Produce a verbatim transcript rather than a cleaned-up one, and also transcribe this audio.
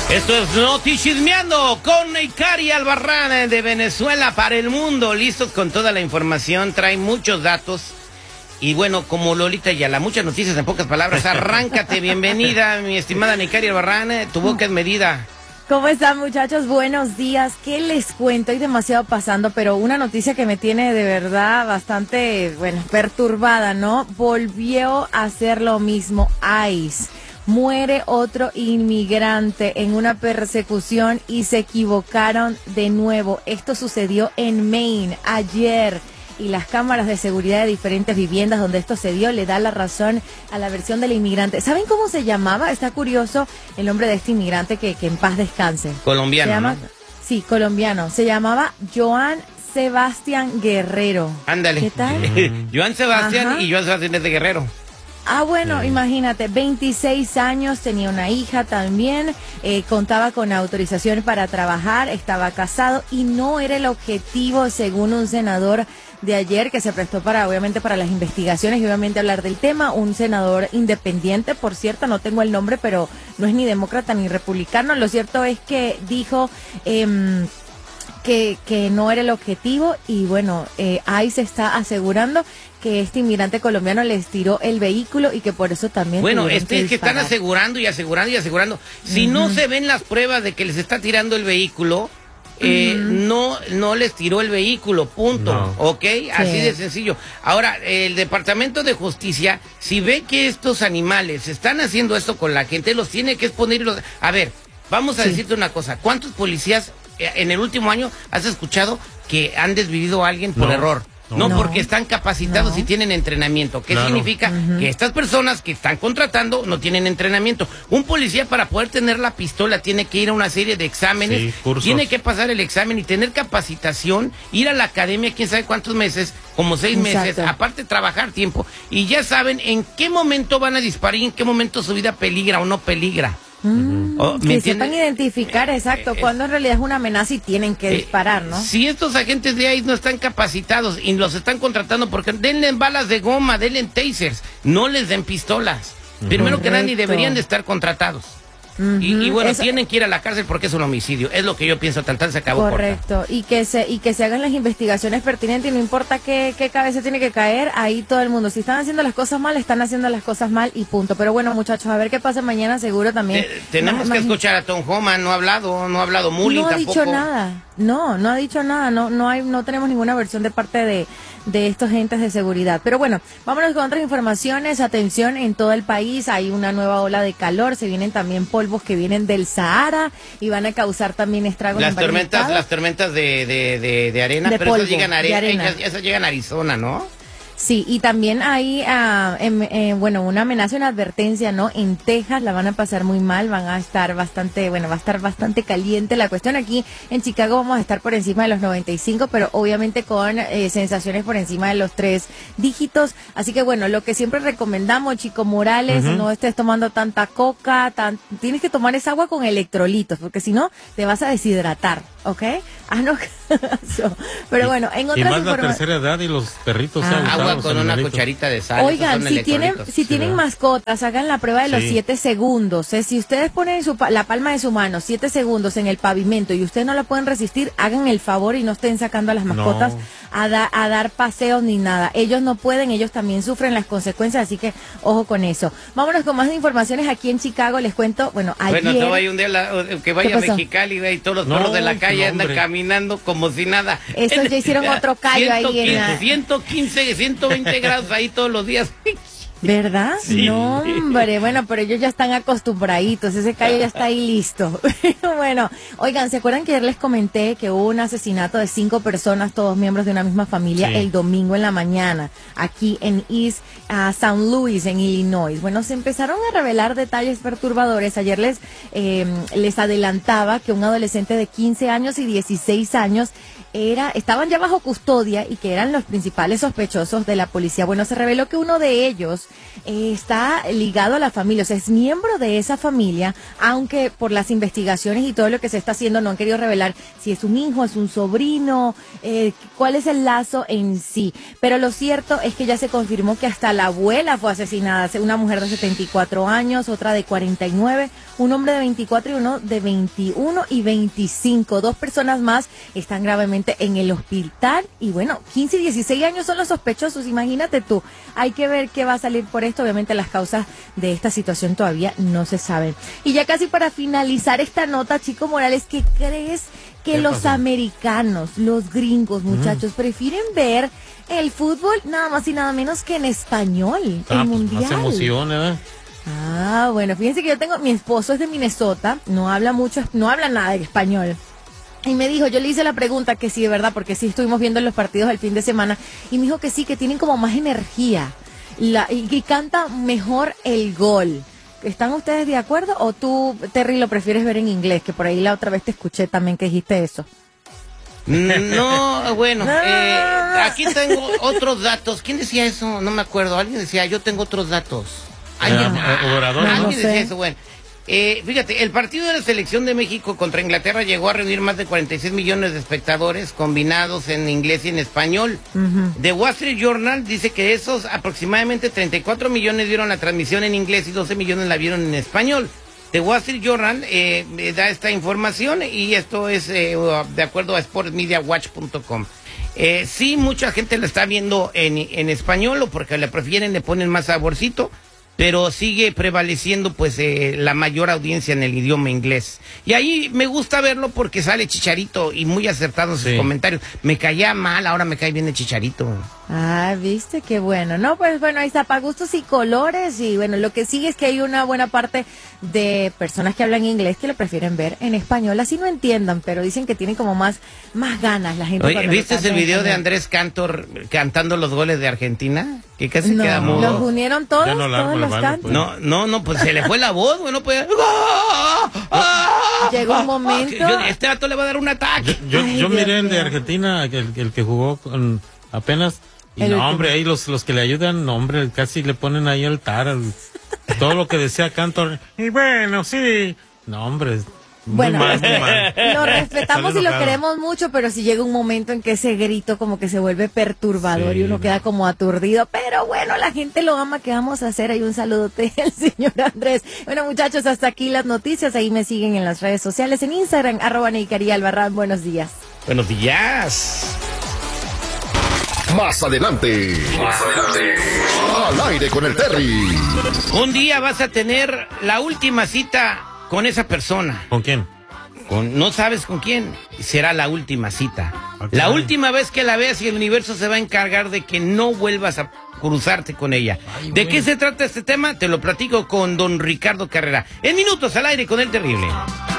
Esto es Notichismeando con Neikari Albarrán de Venezuela para el mundo. Listos con toda la información, trae muchos datos. Y bueno, como Lolita Ayala, muchas noticias en pocas palabras. Arráncate, bienvenida, mi estimada Neikari Albarrán, tu boca es medida. ¿Cómo están, muchachos? Buenos días. ¿Qué les cuento? Hay demasiado pasando, pero una noticia que me tiene de verdad bastante, bueno, perturbada, ¿no? Volvió a hacer lo mismo ICE. Muere otro inmigrante en una persecución y se equivocaron de nuevo. Esto sucedió en Maine ayer. Y las cámaras de seguridad de diferentes viviendas donde esto se dio le da la razón a la versión del inmigrante. ¿Saben cómo se llamaba? Está curioso el nombre de este inmigrante, que, que en paz descanse. Colombiano, se llama, ¿no? Sí, colombiano. Se llamaba Joan Sebastián Guerrero. Ándale. ¿Qué tal? Joan Sebastián. Ajá. Y Joan Sebastián es de Guerrero. Ah, bueno, sí. Imagínate, veintiséis años, tenía una hija también, eh, contaba con autorización para trabajar, estaba casado y no era el objetivo, según un senador de ayer, que se prestó para, obviamente, para las investigaciones y obviamente hablar del tema, un senador independiente, por cierto, no tengo el nombre, pero no es ni demócrata ni republicano. Lo cierto es que dijo eh, que, que no era el objetivo y bueno, eh, ahí se está asegurando que este inmigrante colombiano les tiró el vehículo y que por eso también... Bueno, es que, que, que están asegurando y asegurando y asegurando. Si uh-huh. no se ven las pruebas de que les está tirando el vehículo, eh, uh-huh. no no les tiró el vehículo, punto, no. ¿ok? Así sí. de sencillo. Ahora, el Departamento de Justicia, si ve que estos animales están haciendo esto con la gente, los tiene que exponer. Los... A ver, vamos a sí. decirte una cosa. ¿Cuántos policías en el último año has escuchado que han desvivido a alguien por no. error? No, no, porque están capacitados no. y tienen entrenamiento. ¿Qué claro. significa? Uh-huh. Que estas personas que están contratando no tienen entrenamiento. Un policía, para poder tener la pistola, tiene que ir a una serie de exámenes, sí, tiene que pasar el examen y tener capacitación, ir a la academia, quién sabe cuántos meses, como seis Exacto. meses, aparte trabajar tiempo. Y ya saben en qué momento van a disparar y en qué momento su vida peligra o no peligra. Mm, oh, que sepan identificar, eh, exacto, eh, cuando en realidad es una amenaza y tienen que eh, disparar, ¿no? Si estos agentes de ICE no están capacitados y los están contratando, porque denle balas de goma, denle tasers, no les den pistolas. Uh-huh. Primero Correcto. que nada, ni deberían de estar contratados. Uh-huh. y, y bueno, Eso... tienen que ir a la cárcel porque es un homicidio, es lo que yo pienso. Tan tan se acabó. Correcto, corta. y que se y que se hagan las investigaciones pertinentes y no importa qué, qué cabeza tiene que caer, ahí todo el mundo, si están haciendo las cosas mal, están haciendo las cosas mal y punto. Pero bueno, muchachos, a ver qué pasa mañana, seguro también. Eh, tenemos más, que más... escuchar a Tom Homan, no ha hablado, no ha hablado Muli tampoco. No ha dicho nada, no, no ha dicho nada, no, no hay, no tenemos ninguna versión de parte de de estos agentes de seguridad. Pero bueno, vámonos con otras informaciones. Atención, en todo el país hay una nueva ola de calor, se vienen también polvos que vienen del Sahara y van a causar también estragos. Las tormentas, las tormentas de, de, de, de arena, de pero polvo, esas llegan a arena, arena. Esas, esas llegan a Arizona, ¿no? Sí, y también hay, uh, em, eh, bueno, una amenaza, una advertencia, ¿no? En Texas la van a pasar muy mal, van a estar bastante, bueno, va a estar bastante caliente la cuestión. Aquí en Chicago vamos a estar por encima de los noventa y cinco, pero obviamente con eh, sensaciones por encima de los tres dígitos. Así que bueno, lo que siempre recomendamos, Chico Morales, uh-huh. no estés tomando tanta coca, tan, tienes que tomar esa agua con electrolitos, porque si no te vas a deshidratar, ¿ok? Ah, no, pero bueno, en otras y más la tercera edad y los perritos ah, agua con una cucharita de sal. Oigan, si tienen si sí, tienen ¿verdad? mascotas, hagan la prueba de los sí. siete segundos. ¿eh? Si ustedes ponen su, la palma de su mano siete segundos en el pavimento y ustedes no la pueden resistir, hagan el favor y no estén sacando a las mascotas no. a, da, a dar paseos ni nada. Ellos no pueden, ellos también sufren las consecuencias, así que ojo con eso. Vámonos con más informaciones aquí en Chicago. Les cuento, bueno, ayer... Bueno, te vaya un día la, que vaya a Mexicali y todos los perros no, de la calle andan caminando como si nada. Eso ya hicieron otro callo ahí en la... ciento quince, ciento veinte grados ahí todos los días. ¿Verdad? Sí. No, hombre, bueno, pero ellos ya están acostumbraditos, ese callo ya está ahí listo. Bueno, oigan, ¿se acuerdan que ayer les comenté que hubo un asesinato de cinco personas, todos miembros de una misma familia, sí. el domingo en la mañana, aquí en East uh, Saint Louis, en Illinois? Bueno, se empezaron a revelar detalles perturbadores. Ayer les, eh, les adelantaba que un adolescente de quince años y dieciséis años era, estaban ya bajo custodia y que eran los principales sospechosos de la policía. Bueno, se reveló que uno de ellos eh, está ligado a la familia, o sea, es miembro de esa familia, aunque por las investigaciones y todo lo que se está haciendo no han querido revelar si es un hijo, es un sobrino, eh, cuál es el lazo en sí. Pero lo cierto es que ya se confirmó que hasta la abuela fue asesinada, una mujer de setenta y cuatro años, otra de cuarenta y nueve, un hombre de veinticuatro y uno de veintiuno y veinticinco. Dos personas más están gravemente en el hospital y bueno, quince y dieciséis años son los sospechosos, imagínate tú. Hay que ver qué va a salir por esto, obviamente las causas de esta situación todavía no se saben. Y ya casi para finalizar esta nota, Chico Morales, ¿qué crees que los pasó? americanos, los gringos, muchachos, mm. prefieren ver el fútbol nada más y nada menos que en español, Ah, el pues mundial? más emoción, ¿eh? Ah, bueno, fíjense que yo tengo, mi esposo es de Minnesota, no habla mucho, no habla nada de español. Y me dijo, yo le hice la pregunta que sí, de verdad, porque sí estuvimos viendo los partidos el fin de semana, y me dijo que sí, que tienen como más energía, la, y que canta mejor el gol. ¿Están ustedes de acuerdo? ¿O tú, Terry, lo prefieres ver en inglés? Que por ahí la otra vez te escuché también que dijiste eso. No, bueno, eh, aquí tengo otros datos. ¿Quién decía eso? No me acuerdo. Alguien decía, yo tengo otros datos. Alguien, Eh, eh, Obrador, ah, ¿no? alguien No sé. decía eso, bueno. Eh, fíjate, el partido de la selección de México contra Inglaterra llegó a reunir más de cuarenta y seis millones de espectadores combinados en inglés y en español. Uh-huh. The Wall Street Journal dice que esos aproximadamente treinta y cuatro millones vieron la transmisión en inglés y doce millones la vieron en español. The Wall Street Journal eh, da esta información y esto es eh, de acuerdo a sports media watch punto com. Eh, sí, mucha gente la está viendo en, en español o porque la prefieren, le ponen más saborcito, pero sigue prevaleciendo pues eh, la mayor audiencia en el idioma inglés. Y ahí me gusta verlo porque sale Chicharito y muy acertado en sus Sí. comentarios. Me caía mal, ahora me cae bien el Chicharito. Ah, viste, qué bueno. No, pues bueno, ahí está, para gustos y colores. Y bueno, lo que sigue es que hay una buena parte de personas que hablan inglés que lo prefieren ver en español. Así no entiendan, pero dicen que tienen como más, más ganas la gente. Oye, ¿viste el el video de Andrés Cantor cantando los goles de Argentina? Que casi no, queda mudo. los unieron todos, Ya no la todos armo la los mano, cantos. pues. No, no, no, pues se le fue la voz, güey, no podía. Llegó un momento. Yo- Este vato le va a dar un ataque. Yo, Ay, yo Dios miré el de mío. Argentina, el, el que jugó con apenas. Y El no, último. hombre, ahí los, los que le ayudan, no, hombre, casi le ponen ahí altar. al- todo lo que decía Cantor. Y bueno, sí. No, hombre. Muy Bueno, mal, muy mal. lo respetamos Sale y lo enojado. queremos mucho, pero si llega un momento en que ese grito como que se vuelve perturbador Sí, y uno no. queda como aturdido, pero bueno, la gente lo ama, ¿qué vamos a hacer? Hay un saludote al señor Andrés. Bueno, muchachos, hasta aquí las noticias, ahí me siguen en las redes sociales, en Instagram, arroba Neikaría Albarrán, buenos días. Buenos días. Más adelante. Más adelante. Al aire con el Terry. Un día vas a tener la última cita con esa persona. ¿Con quién? Con, no sabes con quién. Será la última cita. Ok. La última vez que la veas y el universo se va a encargar de que no vuelvas a cruzarte con ella. Ay, ¿De güey. qué se trata este tema? Te lo platico con don Ricardo Carrera. En minutos al aire con el terrible.